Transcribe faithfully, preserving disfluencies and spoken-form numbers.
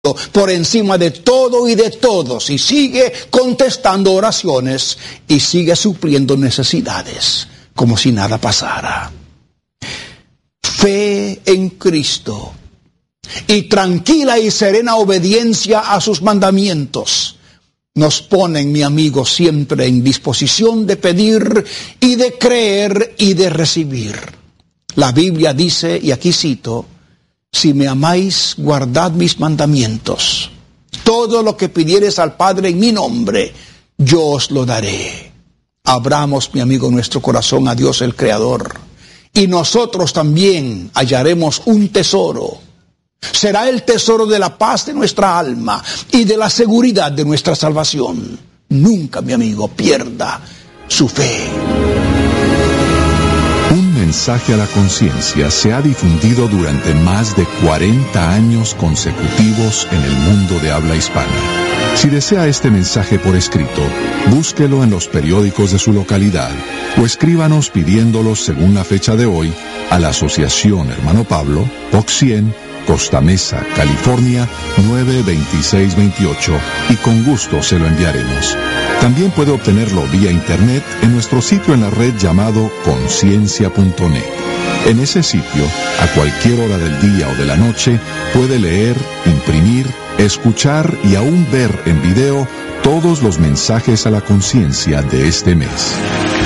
por encima de todo y de todos, y sigue contestando oraciones y sigue supliendo necesidades como si nada pasara. Fe en Cristo y tranquila y serena obediencia a sus mandamientos nos ponen, mi amigo, siempre en disposición de pedir y de creer y de recibir. La Biblia dice, y aquí cito: si me amáis, guardad mis mandamientos. Todo lo que pidieres al Padre en mi nombre, yo os lo daré. Abramos, mi amigo, nuestro corazón a Dios el Creador, y nosotros también hallaremos un tesoro. Será el tesoro de la paz de nuestra alma y de la seguridad de nuestra salvación. Nunca, mi amigo, pierda su fe. Un mensaje a la conciencia se ha difundido durante más de cuarenta años consecutivos en el mundo de habla hispana. Si desea este mensaje por escrito, búsquelo en los periódicos de su localidad o escríbanos pidiéndolos según la fecha de hoy a la Asociación Hermano Pablo, Box cien, Costa Mesa, California, nueve veintiséis veintiocho, y con gusto se lo enviaremos. También puede obtenerlo vía internet en nuestro sitio en la red llamado conciencia punto net. En ese sitio, a cualquier hora del día o de la noche, puede leer, imprimir, escuchar y aún ver en video todos los mensajes a la conciencia de este mes.